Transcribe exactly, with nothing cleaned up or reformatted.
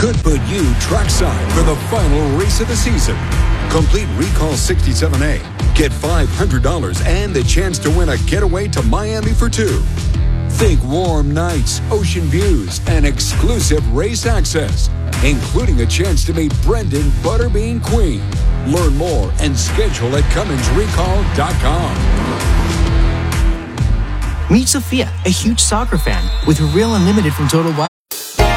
could put you trackside for the final race of the season. Complete Recall sixty-seven A. Get five hundred dollars and the chance to win a getaway to Miami for two. Think warm nights, ocean views, and exclusive race access, including a chance to meet Brendan Butterbean Queen. Learn more and schedule at Cummins Recall dot com. Meet Sophia, a huge soccer fan, with Real Unlimited from Total Wireless.